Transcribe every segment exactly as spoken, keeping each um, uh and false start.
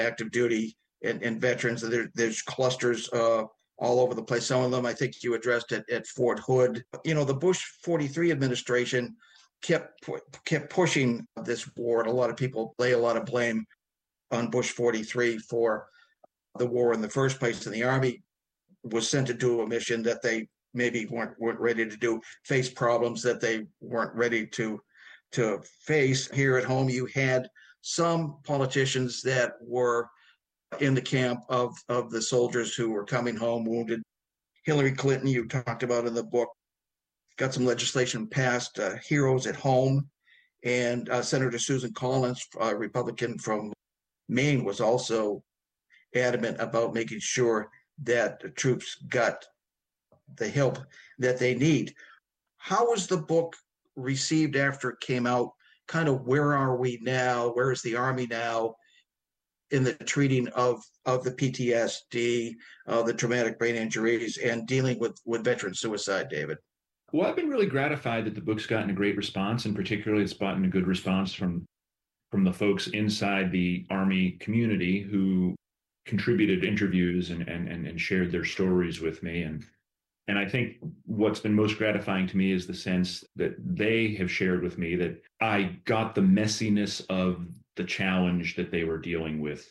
active duty and, and veterans. There, there's clusters uh, all over the place. Some of them I think you addressed at, at Fort Hood. You know, the Bush forty-three administration kept kept pushing this war, and a lot of people lay a lot of blame on Bush forty-three for the war in the first place. And the Army was sent to do a mission that they maybe weren't weren't ready to do, face problems that they weren't ready to to face. Here at home, you had some politicians that were in the camp of of the soldiers who were coming home wounded. Hillary Clinton, you talked about in the book, got some legislation passed, uh, Heroes at Home, and uh, Senator Susan Collins, a Republican from Maine, was also adamant about making sure that the troops got the help that they need. How was the book received after it came out? Kind of where are we now? Where is the Army now in the treating of, of the P T S D, uh, the traumatic brain injuries, and dealing with, with veteran suicide, David? Well, I've been really gratified that the book's gotten a great response, and particularly it's gotten a good response from from the folks inside the Army community who contributed interviews and, and, and shared their stories with me. And, and I think what's been most gratifying to me is the sense that they have shared with me that I got the messiness of the challenge that they were dealing with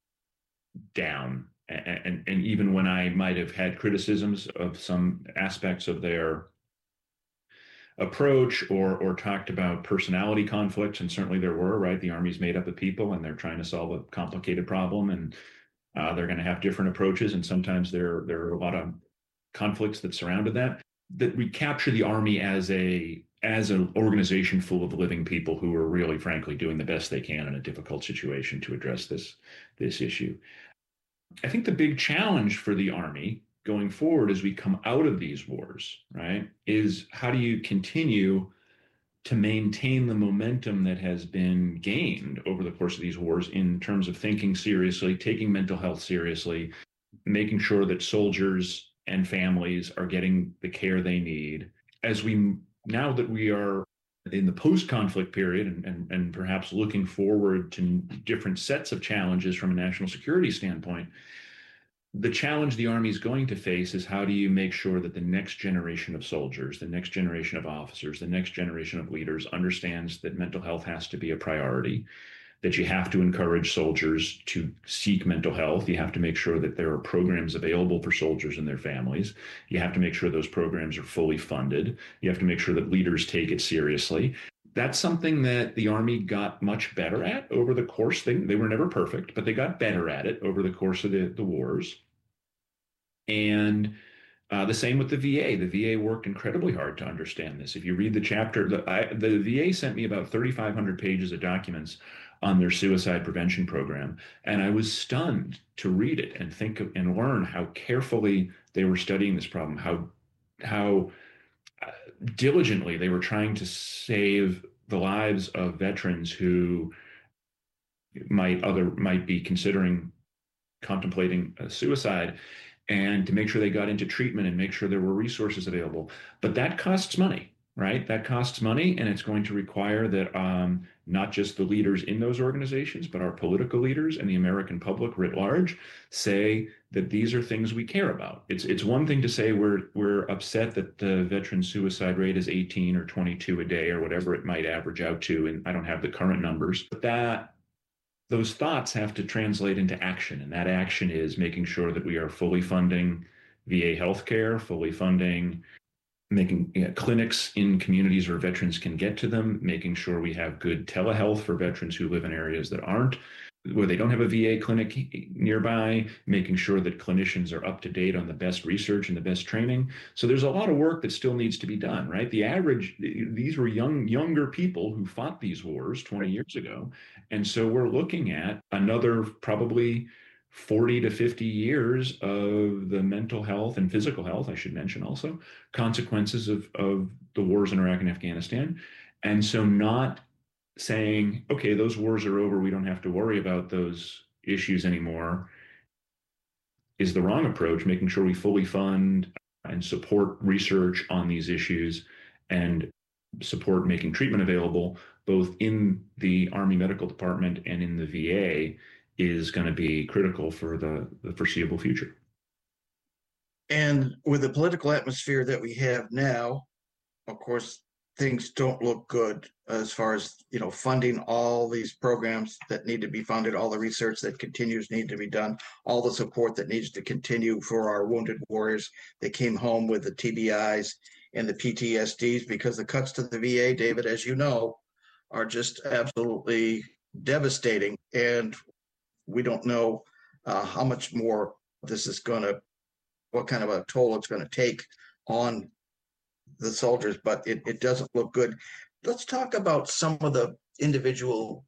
down. And, and, and even when I might have had criticisms of some aspects of their approach or or talked about personality conflicts, and certainly there were, right? The Army's made up of people and they're trying to solve a complicated problem, and uh, they're going to have different approaches, and sometimes there there are a lot of conflicts that surrounded that. That we capture the Army as a as an organization full of living people who are really, frankly, doing the best they can in a difficult situation to address this this issue. I think the big challenge for the Army going forward as we come out of these wars, right, is how do you continue to maintain the momentum that has been gained over the course of these wars in terms of thinking seriously, taking mental health seriously, making sure that soldiers and families are getting the care they need. As we, now that we are in the post-conflict period and, and, and perhaps looking forward to different sets of challenges from a national security standpoint, the challenge the Army is going to face is how do you make sure that the next generation of soldiers, the next generation of officers, the next generation of leaders understands that mental health has to be a priority, that you have to encourage soldiers to seek mental health. You have to make sure that there are programs available for soldiers and their families. You have to make sure those programs are fully funded. You have to make sure that leaders take it seriously. That's something that the Army got much better at over the course. They, they were never perfect, but they got better at it over the course of the, the wars. And uh, the same with the V A. The V A worked incredibly hard to understand this. If you read the chapter, the, I, the V A sent me about thirty-five hundred pages of documents on their suicide prevention program. And I was stunned to read it and think of, and learn how carefully they were studying this problem, how, how diligently they were trying to save the lives of veterans who might other might be considering contemplating a suicide, and to make sure they got into treatment and make sure there were resources available. But that costs money, right? That costs money, and it's going to require that um, not just the leaders in those organizations, but our political leaders and the American public writ large say that these are things we care about. It's it's one thing to say we're we're upset that the veteran suicide rate is eighteen or twenty-two a day or whatever it might average out to, and I don't have the current numbers, but that those thoughts have to translate into action, and that action is making sure that we are fully funding V A healthcare, fully funding making you know, clinics in communities where veterans can get to them, making sure we have good telehealth for veterans who live in areas that aren't, where they don't have a V A clinic nearby, making sure that clinicians are up to date on the best research and the best training. So there's a lot of work that still needs to be done, right? The average, these were young, younger people who fought these wars twenty years ago. And so we're looking at another probably forty to fifty years of the mental health and physical health, I should mention also, consequences of, of the wars in Iraq and Afghanistan. And so not saying, okay, those wars are over, we don't have to worry about those issues anymore, is the wrong approach. Making sure we fully fund and support research on these issues and support making treatment available, both in the Army Medical Department and in the V A, is going to be critical for the, the foreseeable future. And with the political atmosphere that we have now, of course, things don't look good as far as, you know, funding all these programs that need to be funded, all the research that continues need to be done, all the support that needs to continue for our wounded warriors that came home with the T B Is and the P T S Ds, because the cuts to the V A, David, as you know, are just absolutely devastating. And we don't know uh, how much more this is going to, what kind of a toll it's going to take on the soldiers, but it, it doesn't look good. Let's talk about some of the individual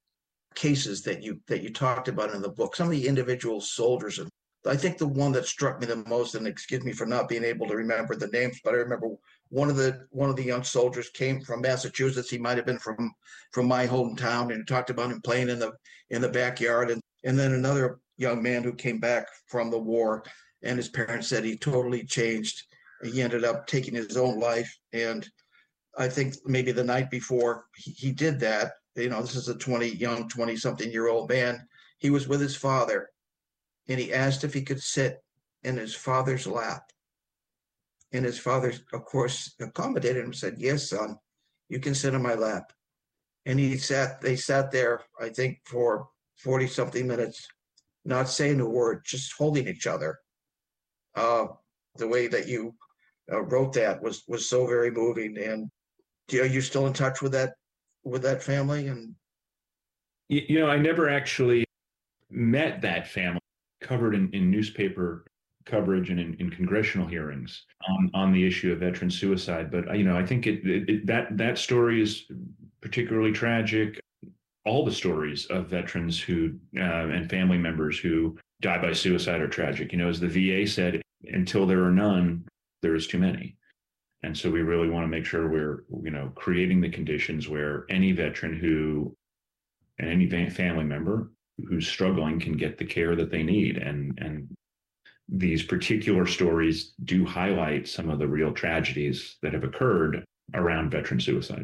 cases that you that you talked about in the book, some of the individual soldiers. And I think the one that struck me the most, and excuse me for not being able to remember the names, but I remember one of the one of the young soldiers came from Massachusetts. He might have been from from my hometown, and talked about him playing in the in the backyard. And and then another young man who came back from the war, and his parents said he totally changed. He ended up taking his own life. And I think maybe the night before he, he did that, you know, this is a twenty young, twenty something year old man. He was with his father, and he asked if he could sit in his father's lap. And his father, of course, accommodated him, said, "Yes, son, you can sit in my lap." And he sat, they sat there, I think, for forty something minutes, not saying a word, just holding each other. Uh, the way that you uh, wrote that was was so very moving. And are you still in touch with that with that family? And you, you know, I never actually met that family. Covered in, in newspaper coverage and in, in congressional hearings on, on the issue of veteran suicide. But, you know, I think it, it, it that that story is particularly tragic. All the stories of veterans who uh, and family members who die by suicide are tragic. You know, as the V A said, until there are none, there is too many. And so we really want to make sure we're, you know, creating the conditions where any veteran who and any family member who's struggling can get the care that they need. And, and these particular stories do highlight some of the real tragedies that have occurred around veteran suicide.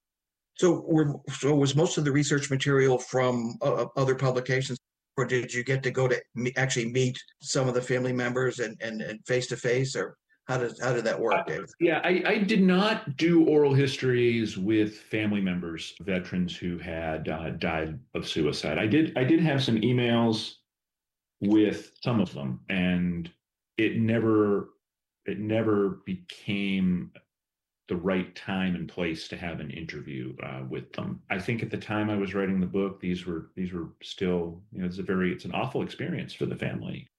So, were, so was most of the research material from uh, other publications, or did you get to go to me, actually meet some of the family members and and and face to face, or how did how did that work, Dave? Uh, yeah, I, I did not do oral histories with family members, veterans who had uh, died of suicide. I did I did have some emails with some of them, and it never it never became the right time and place to have an interview uh, with them. I think at the time I was writing the book, these were these were still, you know, it's a very it's an awful experience for the family.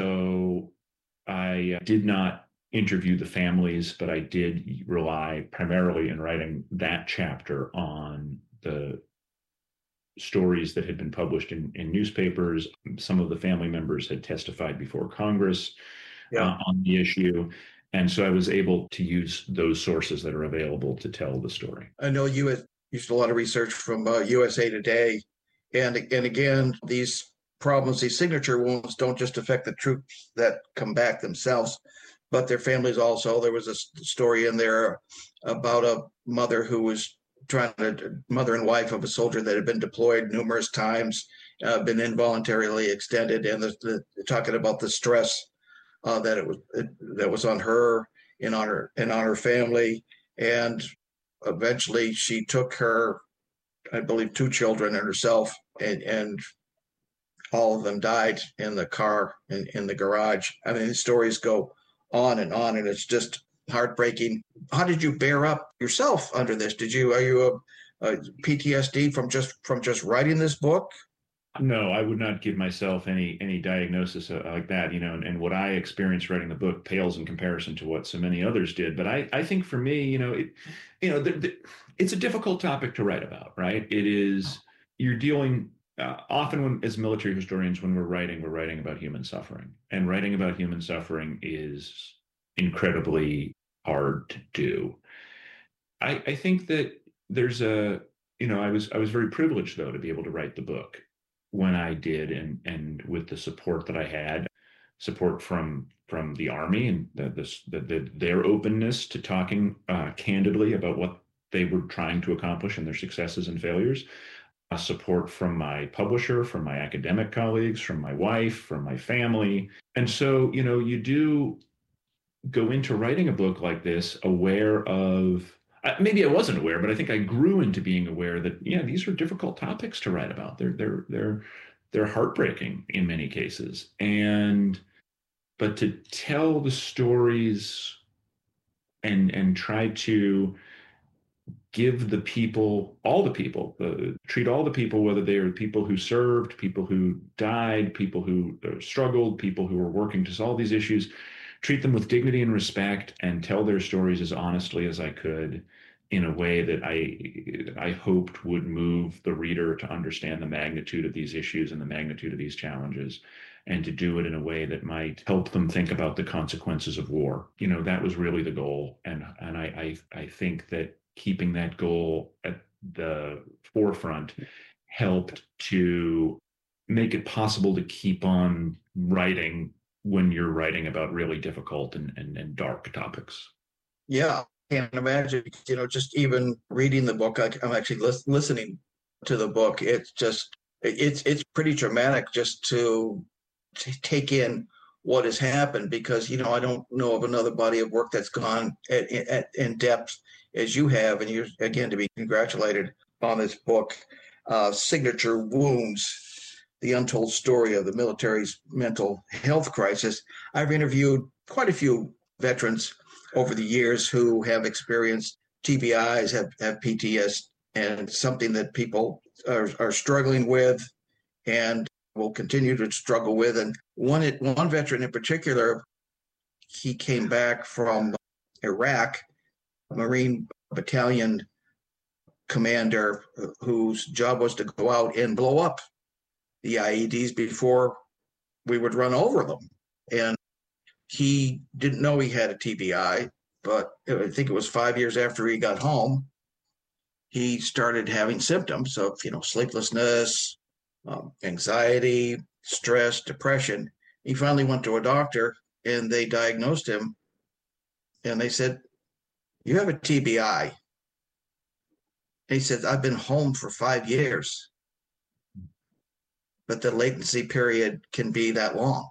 So I uh, did not interview the families, but I did rely primarily in writing that chapter on the stories that had been published in, in newspapers. Some of the family members had testified before Congress yeah. uh, on the issue. And so I was able to use those sources that are available to tell the story. I know you had used a lot of research from uh, U S A Today. And, and again, these problems, these signature wounds don't just affect the troops that come back themselves, but their families also. There was a story in there about a mother who was trying to, mother and wife of a soldier that had been deployed numerous times, uh, been involuntarily extended, and the, the, talking about the stress uh, that it was it, that was on her and on her and on her family. And eventually, she took her, I believe, two children and herself, and and all of them died in the car in, in the garage. I mean, the stories go on and on, and it's just heartbreaking. How did you bear up yourself under this? Did you are you a, a P T S D from just from just writing this book? No, I would not give myself any any diagnosis like that, you know, and, and what I experienced writing the book pales in comparison to what so many others did. But I, I think for me, you know, it, you know, the, the, it's a difficult topic to write about, right? It is, you're dealing uh, often when, as military historians, when we're writing, we're writing about human suffering, and writing about human suffering is incredibly hard to do. I, I think that there's a, you know, I was I was very privileged though to be able to write the book when I did, and and with the support that I had, support from from the Army, and the, the, the their openness to talking uh, candidly about what they were trying to accomplish and their successes and failures. uh, support from my publisher, from my academic colleagues, from my wife, from my family. And so, you know, you do go into writing a book like this aware of, uh, maybe I wasn't aware, but I think I grew into being aware that, yeah, these are difficult topics to write about. They're, they're, they're, they're heartbreaking in many cases. And, but to tell the stories and, and try to give the people, all the people, uh, treat all the people, whether they are people who served, people who died, people who uh, struggled, people who were working to solve these issues, treat them with dignity and respect, and tell their stories as honestly as I could in a way that I I hoped would move the reader to understand the magnitude of these issues and the magnitude of these challenges, and to do it in a way that might help them think about the consequences of war. You know, that was really the goal. And and I I, I think that keeping that goal at the forefront helped to make it possible to keep on writing when you're writing about really difficult and, and, and dark topics. Yeah, I can imagine, you know, just even reading the book, I, I'm actually lis- listening to the book. It's just, it's, it's pretty dramatic just to, to take in what has happened, because, you know, I don't know of another body of work that's gone at, at, in depth as you have. And you're, again, to be congratulated on this book, uh, Signature Wounds, The Untold Story of the Military's Mental Health Crisis. I've interviewed quite a few veterans over the years who have experienced T B Is, have, have P T S, and something that people are, are struggling with and will continue to struggle with. And one, one veteran in particular, he came back from Iraq, a Marine battalion commander whose job was to go out and blow up the I E Ds before we would run over them. And he didn't know he had a T B I, but I think it was five years after he got home, he started having symptoms of, you know, sleeplessness, um, anxiety, stress, depression. He finally went to a doctor and they diagnosed him and they said, "You have a T B I." And he said, "I've been home for five years, but the latency period can be that long."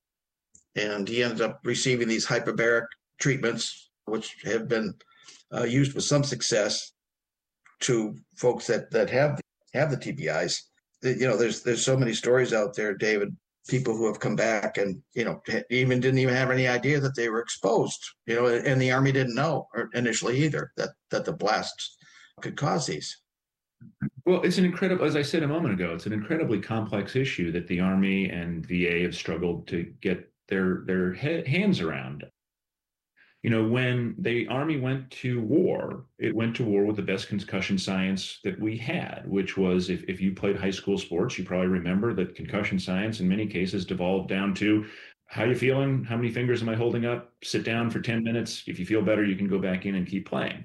And he ended up receiving these hyperbaric treatments, which have been uh, used with some success to folks that that have have the T B Is. You know, there's there's so many stories out there, David. People who have come back and, you know, even didn't even have any idea that they were exposed. You know, and the Army didn't know initially either that that the blasts could cause these. Well, it's an incredible, as I said a moment ago, it's an incredibly complex issue that the Army and V A have struggled to get their their he- hands around. You know, when the Army went to war, it went to war with the best concussion science that we had, which was, if, if you played high school sports, you probably remember that concussion science in many cases devolved down to, how you feeling? How many fingers am I holding up? Sit down for ten minutes. If you feel better, you can go back in and keep playing.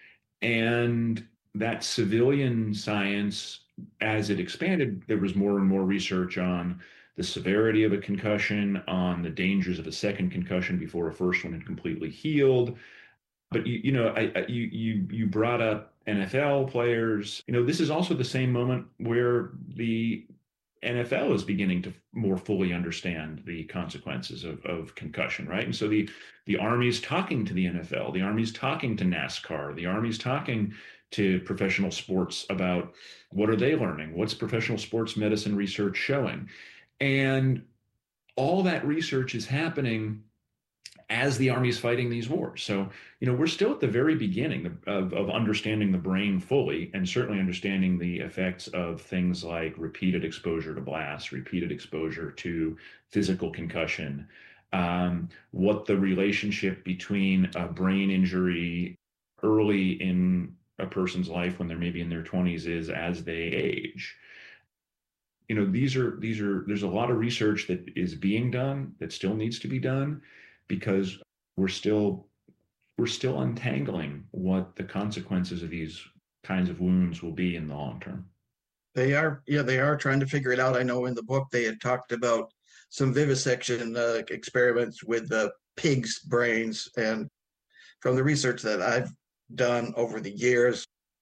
And that civilian science, as it expanded, there was more and more research on the severity of a concussion, on the dangers of a second concussion before a first one had completely healed. But you, you know, I, I, you you you brought up N F L players. You know, this is also the same moment where the N F L is beginning to more fully understand the consequences of, of concussion, right? And so the the Army's talking to the N F L, the Army's talking to NASCAR, the Army's talking to professional sports about what are they learning? What's professional sports medicine research showing? And all that research is happening as the Army is fighting these wars. So, you know, we're still at the very beginning of, of understanding the brain fully, and certainly understanding the effects of things like repeated exposure to blasts, repeated exposure to physical concussion, um, what the relationship between a brain injury early in a person's life when they're maybe in their twenties is as they age. You know, these are these are there's a lot of research that is being done that still needs to be done, because we're still we're still untangling what the consequences of these kinds of wounds will be in the long term. They are, yeah, they are trying to figure it out. I know in the book they had talked about some vivisection uh, experiments with the uh, pigs' brains, and from the research that I've done over the years,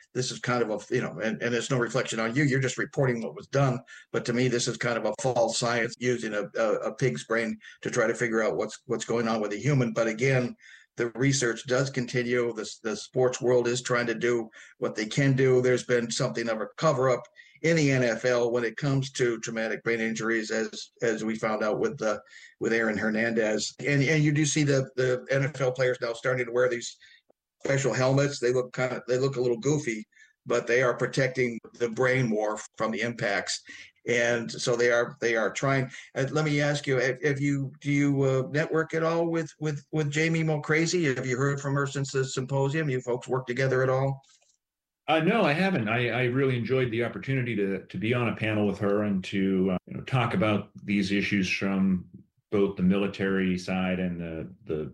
this is kind of a, you know, and, and it's no reflection on you. You're just reporting what was done. But to me, this is kind of a false science using a, a, a pig's brain to try to figure out what's what's going on with a human. But again, the research does continue. The, the sports world is trying to do what they can do. There's been something of a cover up in the N F L when it comes to traumatic brain injuries, as as we found out with uh, with Aaron Hernandez. And and you do see the the N F L players now starting to wear these special helmets. They look kind of they look a little goofy, but they are protecting the brain more from the impacts. And so they are they are trying. Uh, let me ask you: Have, have you do you uh, network at all with with with Jamie Mulcrazy? Have you heard from her since the symposium? You folks work together at all? Uh, no, I haven't. I, I really enjoyed the opportunity to to be on a panel with her and to uh, you know, talk about these issues from both the military side and the the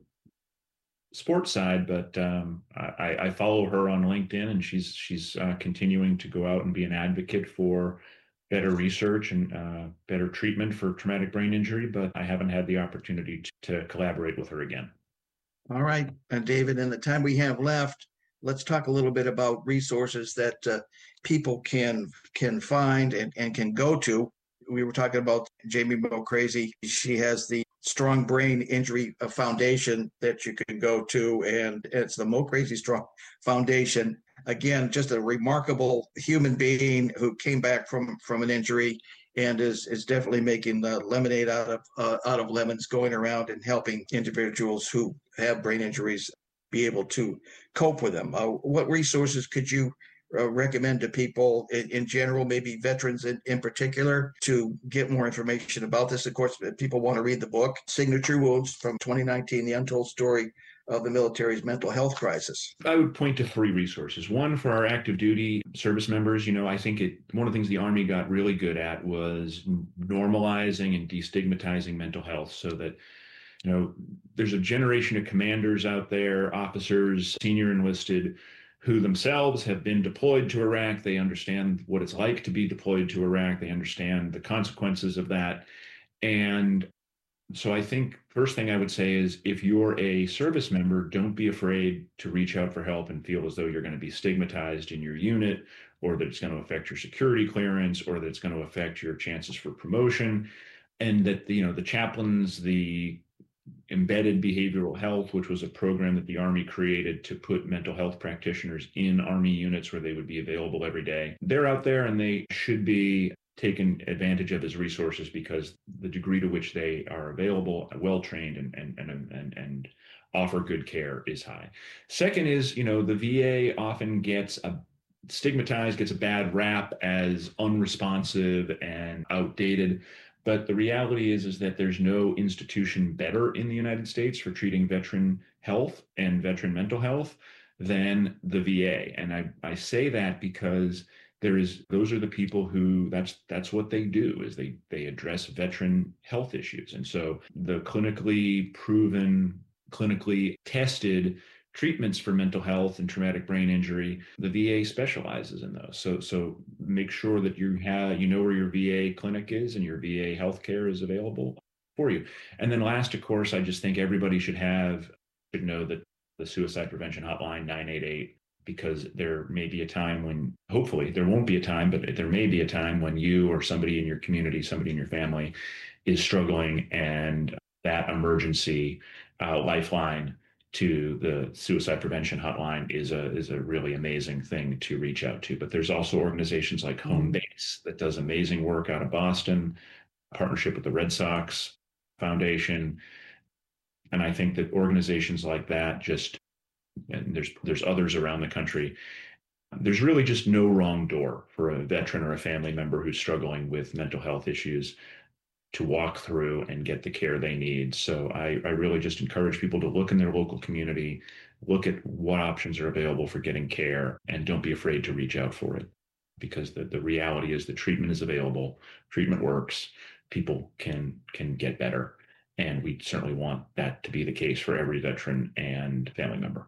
sports side. But um, I, I follow her on LinkedIn, and she's she's uh, continuing to go out and be an advocate for better research and uh, better treatment for traumatic brain injury. But I haven't had the opportunity to, to collaborate with her again. All right, and David, in the time we have left, let's talk a little bit about resources that uh, people can can find and, and can go to. We were talking about Jamie Mulcrazy. She has the Strong Brain Injury Foundation that you can go to, and it's the Mulcrazy Strong Foundation. Again, just a remarkable human being who came back from from an injury and is is definitely making the lemonade out of uh, out of lemons, going around and helping individuals who have brain injuries be able to cope with them. Uh, what resources could you uh, recommend to people in, in general, maybe veterans in, in particular, to get more information about this? Of course, if people want to read the book, Signature Wounds from twenty nineteen, The Untold Story of the Military's Mental Health Crisis. I would point to three resources. One, for our active duty service members. You know, I think it one of the things the Army got really good at was normalizing and destigmatizing mental health, so that you know, there's a generation of commanders out there, officers, senior enlisted, who themselves have been deployed to Iraq. They understand what it's like to be deployed to Iraq. They understand the consequences of that. And so I think first thing I would say is, if you're a service member, don't be afraid to reach out for help and feel as though you're going to be stigmatized in your unit, or that it's going to affect your security clearance, or that it's going to affect your chances for promotion. And that, you know, the chaplains, the embedded behavioral health, which was a program that the Army created to put mental health practitioners in Army units where they would be available every day. They're out there, and they should be taken advantage of as resources, because the degree to which they are available, well trained, and and and and, and offer good care is high. Second is, you know, the V A often gets a stigmatized, gets a bad rap as unresponsive and outdated. But the reality is, is that there's no institution better in the United States for treating veteran health and veteran mental health than the V A. And I, I say that because there is, those are the people who, that's that's what they do, is they they address veteran health issues. And so the clinically proven, clinically tested treatments for mental health and traumatic brain injury, the V A specializes in those. So so make sure that you have, you know where your V A clinic is and your V A healthcare is available for you. And then last, of course, I just think everybody should have, should know that the suicide prevention hotline nine eight eight, because there may be a time when, hopefully there won't be a time, but there may be a time when you or somebody in your community, somebody in your family is struggling, and that emergency uh, lifeline to the suicide prevention hotline is a is a really amazing thing to reach out to. But there's also organizations like Home Base that does amazing work out of Boston, partnership with the Red Sox Foundation. And I think that organizations like that just, and there's there's others around the country, there's really just no wrong door for a veteran or a family member who's struggling with mental health issues to walk through and get the care they need. So I, I really just encourage people to look in their local community, look at what options are available for getting care, and don't be afraid to reach out for it. Because the, the reality is the treatment is available, treatment works, people can can get better. And we certainly want that to be the case for every veteran and family member.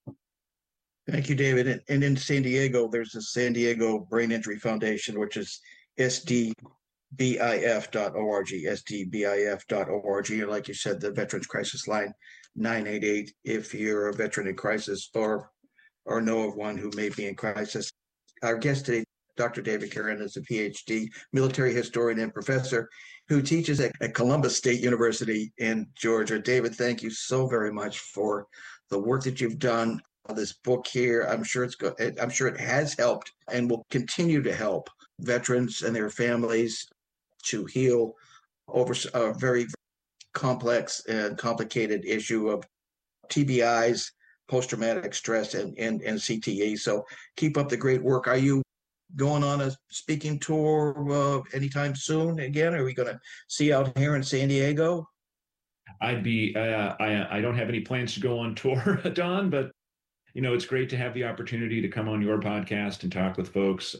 Thank you, David. And in San Diego, there's the San Diego Brain Injury Foundation, which is S D B I F dot org, S D B I F dot org. And like you said, the Veterans Crisis Line, nine eight eight, if you're a veteran in crisis or or know of one who may be in crisis. Our guest today, Doctor David Curran, is a P H D military historian and professor who teaches at, at Columbus State University in Georgia. David, thank you so very much for the work that you've done on this book here. I'm sure it's go- I'm sure it has helped and will continue to help veterans and their families to heal over a very complex and complicated issue of T B Is, post-traumatic stress, and, and, and C T E. So keep up the great work. Are you going on a speaking tour uh, anytime soon again? Are we going to see you out here in San Diego? I'd be, uh, I, I don't have any plans to go on tour, Don, but, you know, it's great to have the opportunity to come on your podcast and talk with folks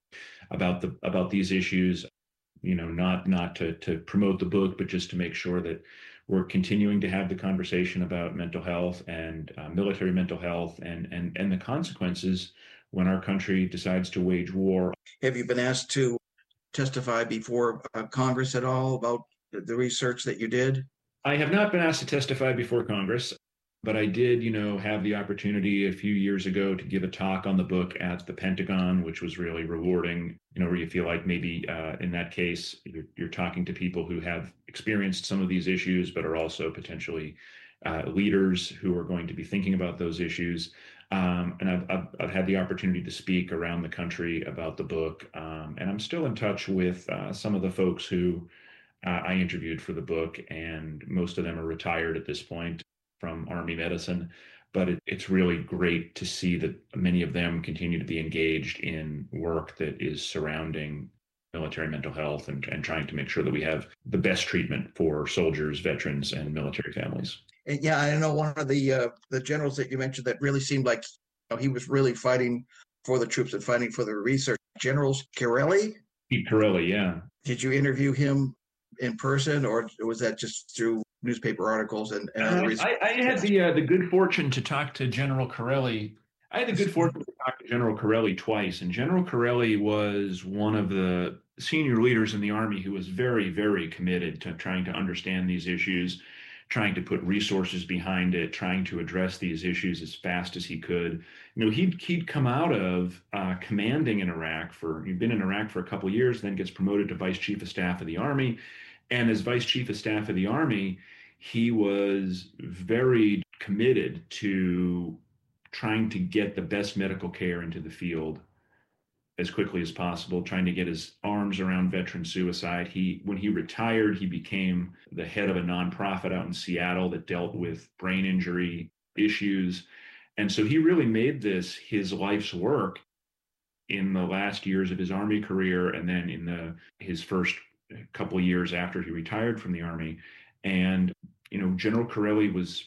about the, about these issues, you know, not, not to, to promote the book, but just to make sure that we're continuing to have the conversation about mental health and uh, military mental health and, and, and the consequences when our country decides to wage war. Have you been asked to testify before uh, Congress at all about the research that you did? I have not been asked to testify before Congress, but I did, you know, have the opportunity a few years ago to give a talk on the book at the Pentagon, which was really rewarding, you know, where you feel like maybe uh, in that case, you're, you're talking to people who have experienced some of these issues, but are also potentially uh, leaders who are going to be thinking about those issues. Um, and I've, I've, I've had the opportunity to speak around the country about the book. Um, and I'm still in touch with uh, some of the folks who uh, I interviewed for the book, and most of them are retired at this point from Army medicine. But it, it's really great to see that many of them continue to be engaged in work that is surrounding military mental health and, and trying to make sure that we have the best treatment for soldiers, veterans, and military families. And yeah, I know one of the uh, the generals that you mentioned that really seemed like, you know, he was really fighting for the troops and fighting for the research. General Chiarelli? Pete Chiarelli, yeah. Did you interview him in person, or was that just through newspaper articles and, and other uh, I, I had the uh, the good fortune to talk to General Chiarelli. I had the good fortune to talk to General Chiarelli twice, and General Chiarelli was one of the senior leaders in the Army who was very, very committed to trying to understand these issues, trying to put resources behind it, trying to address these issues as fast as he could. You know, he'd he'd come out of uh, commanding in Iraq for, he'd been in Iraq for a couple of years, then gets promoted to Vice Chief of Staff of the Army. And as Vice Chief of Staff of the Army, he was very committed to trying to get the best medical care into the field as quickly as possible, trying to get his arms around veteran suicide. He, when he retired, he became the head of a nonprofit out in Seattle that dealt with brain injury issues. And so he really made this his life's work in the last years of his Army career, and then in the his first couple of years after he retired from the Army. And, you know, General Chiarelli was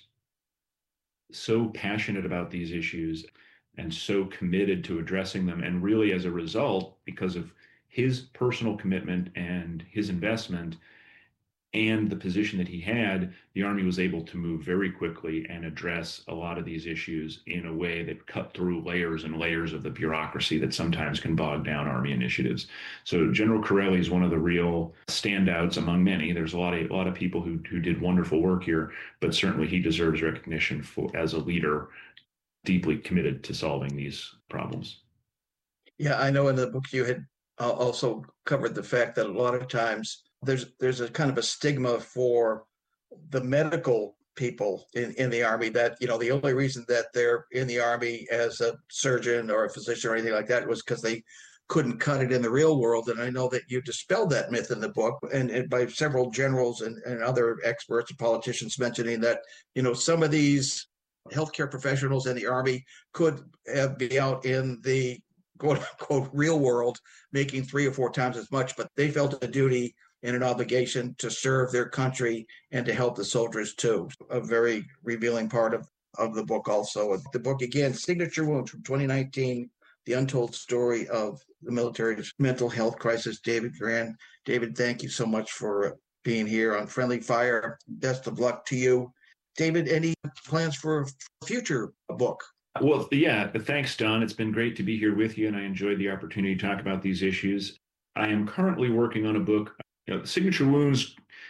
so passionate about these issues and so committed to addressing them. And really, as a result, because of his personal commitment and his investment and the position that he had, the Army was able to move very quickly and address a lot of these issues in a way that cut through layers and layers of the bureaucracy that sometimes can bog down Army initiatives. So General Chiarelli is one of the real standouts among many. There's a lot of a lot of people who who did wonderful work here, but certainly he deserves recognition for as a leader deeply committed to solving these problems. Yeah, I know in the book you had also covered the fact that a lot of times there's there's a kind of a stigma for the medical people in, in the Army that, you know, the only reason that they're in the Army as a surgeon or a physician or anything like that was because they couldn't cut it in the real world. And I know that you dispelled that myth in the book, and, and by several generals and, and other experts and politicians mentioning that, you know, some of these healthcare professionals in the Army could have, be out in the quote unquote real world making three or four times as much, but they felt a duty and an obligation to serve their country and to help the soldiers too. A very revealing part of, of the book also. The book, again, Signature Wounds from twenty nineteen, The Untold Story of the Military's Mental Health Crisis. David Curran. David, thank you so much for being here on Friendly Fire. Best of luck to you. David, any plans for a future book? Well, yeah, thanks, Don. It's been great to be here with you, and I enjoyed the opportunity to talk about these issues. I am currently working on a book. You know, Signature Wounds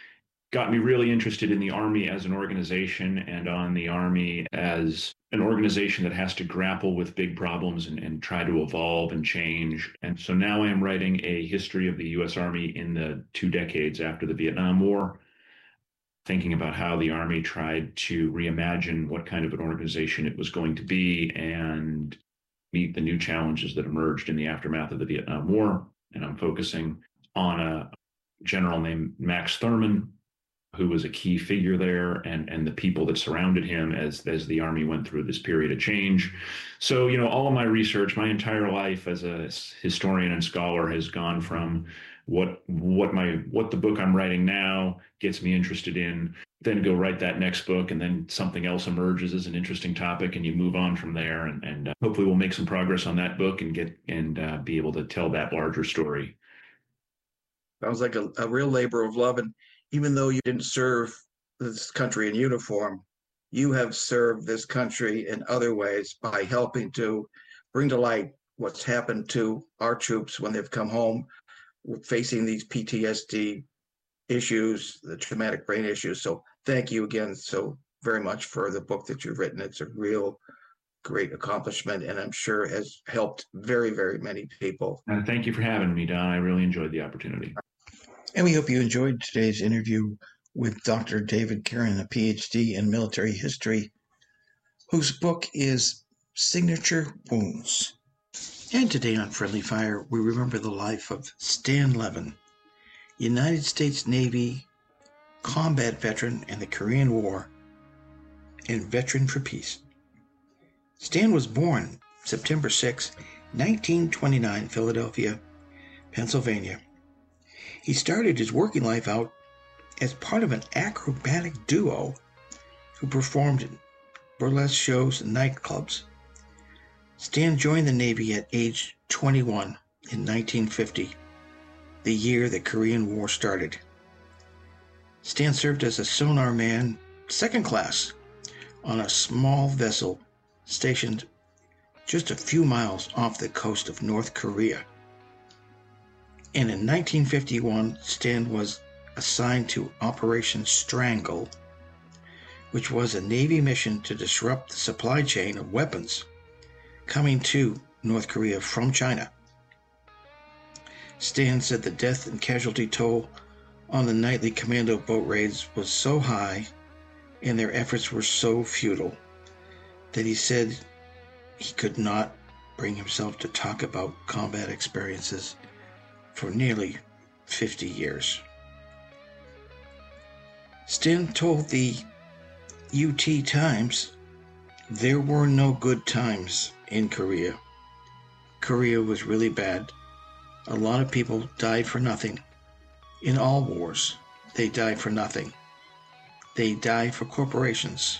got me really interested in the Army as an organization and on the Army as an organization that has to grapple with big problems and, and try to evolve and change. And so now I am writing a history of the U S Army in the two decades after the Vietnam War, thinking about how the Army tried to reimagine what kind of an organization it was going to be and meet the new challenges that emerged in the aftermath of the Vietnam War. And I'm focusing on a general named Max Thurman, who was a key figure there, and and the people that surrounded him as as the Army went through this period of change. So, you know, all of my research, my entire life as a historian and scholar has gone from what what my what the book I'm writing now gets me interested in, then go write that next book, and then something else emerges as an interesting topic, and you move on from there. And, and uh, hopefully we'll make some progress on that book and get and uh, be able to tell that larger story. Sounds like a, a real labor of love. And even though you didn't serve this country in uniform, you have served this country in other ways by helping to bring to light what's happened to our troops when they've come home facing these P T S D issues, the traumatic brain issues. So thank you again so very much for the book that you've written. It's a real great accomplishment, and I'm sure has helped very, very many people. Uh, thank you for having me, Don. I really enjoyed the opportunity. And we hope you enjoyed today's interview with Doctor David Kieran, a P H D in military history, whose book is Signature Wounds. And today on Friendly Fire, we remember the life of Stan Levin, United States Navy combat veteran in the Korean War and veteran for peace. Stan was born September sixth, nineteen twenty-nine, Philadelphia, Pennsylvania. He started his working life out as part of an acrobatic duo who performed in burlesque shows and nightclubs. Stan joined the Navy at age twenty-one in nineteen fifty, the year the Korean War started. Stan served as a sonar man, second class, on a small vessel stationed just a few miles off the coast of North Korea. And in nineteen fifty-one, Stan was assigned to Operation Strangle, which was a Navy mission to disrupt the supply chain of weapons coming to North Korea from China. Stan said the death and casualty toll on the nightly commando boat raids was so high and their efforts were so futile that he said he could not bring himself to talk about combat experiences for nearly fifty years. Stan told the U T Times, "There were no good times in Korea. Korea was really bad. A lot of people died for nothing. In all wars, they die for nothing. They die for corporations."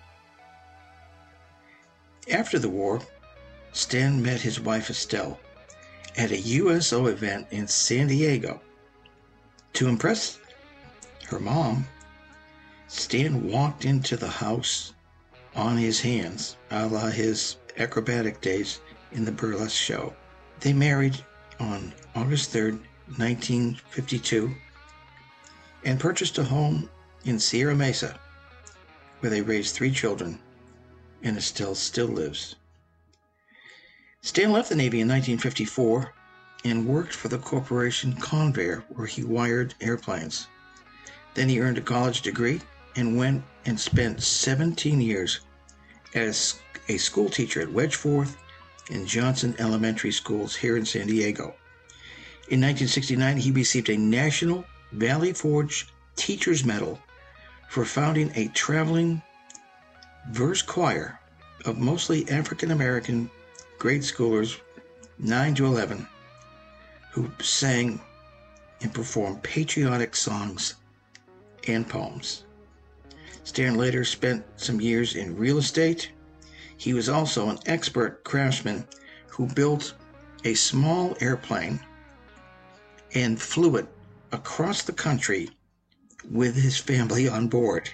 After the war, Stan met his wife Estelle at a U S O event in San Diego. To impress her mom, Stan walked into the house on his hands, a la his acrobatic days in the burlesque show. They married on August third, nineteen fifty-two, and purchased a home in Sierra Mesa, where they raised three children, and Estelle still lives. Stan left the Navy in nineteen fifty-four and worked for the corporation Convair, where he wired airplanes. Then he earned a college degree and went and spent seventeen years as a school teacher at Wedgeforth and Johnson Elementary Schools here in San Diego. In nineteen sixty-nine, he received a National Valley Forge Teacher's Medal for founding a traveling verse choir of mostly African-American grade schoolers, nine to eleven, who sang and performed patriotic songs and poems. Stan later spent some years in real estate. He was also an expert craftsman who built a small airplane and flew it across the country with his family on board.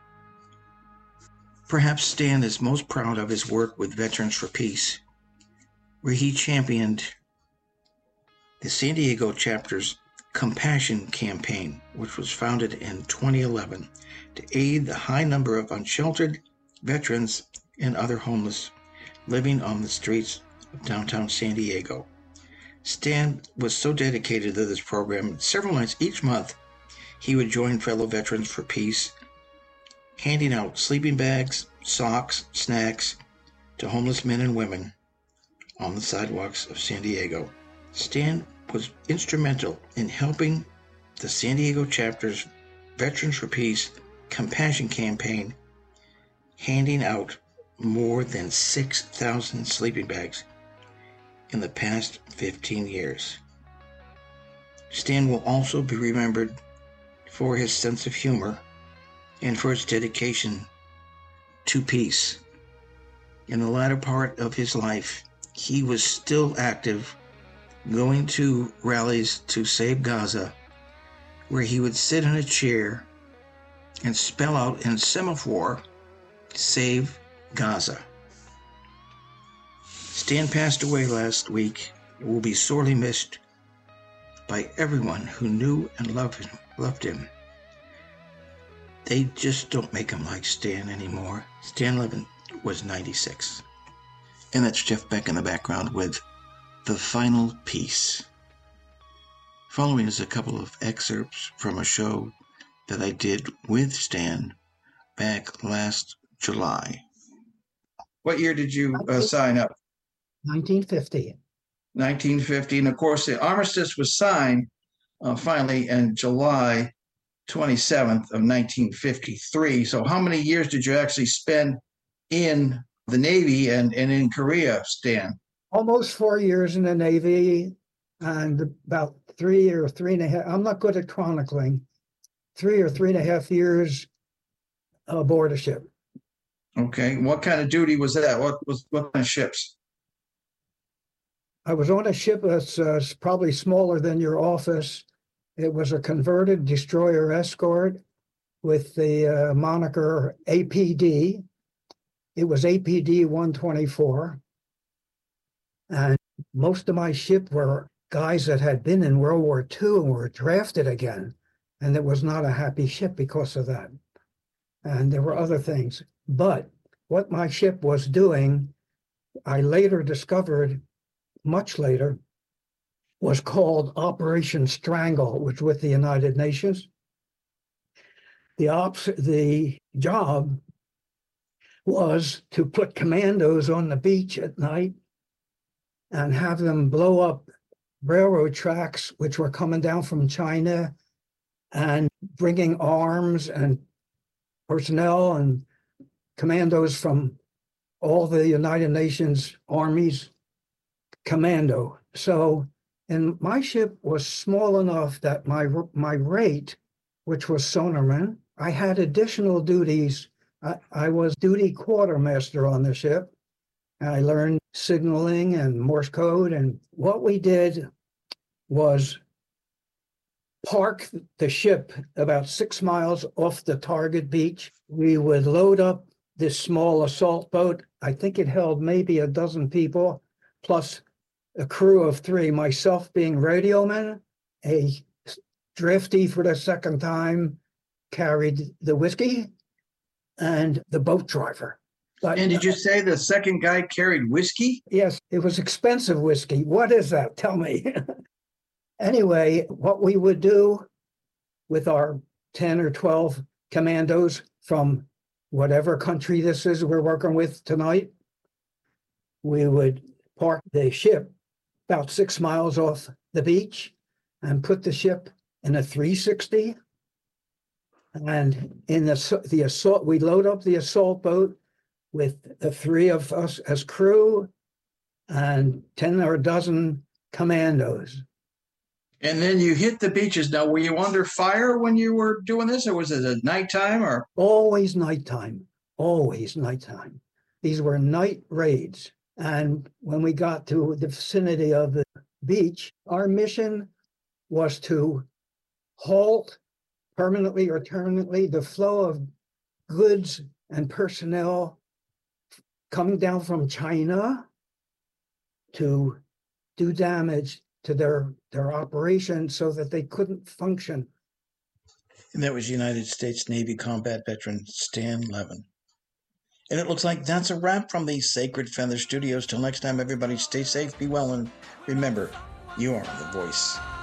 Perhaps Stan is most proud of his work with Veterans for Peace, where he championed the San Diego chapter's Compassion Campaign, which was founded in twenty eleven to aid the high number of unsheltered veterans and other homeless living on the streets of downtown San Diego. Stan was so dedicated to this program, several nights each month, he would join fellow veterans for peace, handing out sleeping bags, socks, snacks to homeless men and women on the sidewalks of San Diego. Stan was instrumental in helping the San Diego chapter's Veterans for Peace Compassion Campaign, handing out more than six thousand sleeping bags in the past fifteen years. Stan will also be remembered for his sense of humor and for his dedication to peace. In the latter part of his life, he was still active, going to rallies to save Gaza, where he would sit in a chair and spell out in semaphore, "Save Gaza." Stan passed away last week and will be sorely missed by everyone who knew and loved him. Loved him. They just don't make him like Stan anymore. Stan Levin was ninety-six. And that's Jeff Beck in the background with The Final Piece. Following is a couple of excerpts from a show that I did with Stan back last July. What year did you uh, sign up? nineteen fifty. nineteen fifty. And of course, the armistice was signed uh, finally in July twenty-seventh of nineteen fifty-three. So how many years did you actually spend in the Navy and, and in Korea, Stan? Almost four years in the Navy and about three or three and a half. I'm not good at chronicling. Three or three and a half years aboard a ship. Okay. What kind of duty was that? What was what kind of ships? I was on a ship that's uh, probably smaller than your office. It was a converted destroyer escort with the uh, moniker A P D. It was A P D one twenty-four. And most of my ship were guys that had been in World War Two and were drafted again. And it was not a happy ship because of that. And there were other things. But what my ship was doing, I later discovered, much later, was called Operation Strangle, which was with the United Nations. The ops, the job was to put commandos on the beach at night and have them blow up railroad tracks, which were coming down from China, and bringing arms and personnel and commandos from all the United Nations armies commando. So, and my ship was small enough that my my rate, which was sonarman, I had additional duties. I, I was duty quartermaster on the ship. And I learned signaling and Morse code. And what we did was park the ship about six miles off the target beach. We would load up this small assault boat. I think it held maybe a dozen people, plus a crew of three, myself being radioman, a drifty for the second time carried the whiskey, and the boat driver. But, and did you say the second guy carried whiskey? Yes, it was expensive whiskey. What is that? Tell me. Anyway, what we would do with our ten or twelve commandos from whatever country this is we're working with tonight, we would park the ship about six miles off the beach and put the ship in a three sixty. And in the, the assault, we load up the assault boat with the three of us as crew and ten or a dozen commandos. And then you hit the beaches. Now, were you under fire when you were doing this, or was it at nighttime? Or always nighttime, always nighttime. These were night raids. And when we got to the vicinity of the beach, our mission was to halt permanently or permanently the flow of goods and personnel coming down from China to do damage to their, their operation so that they couldn't function. And that was United States Navy combat veteran Stan Levin. And it looks like that's a wrap from the Sacred Feather Studios. Till next time, everybody, stay safe, be well, and remember, you are the voice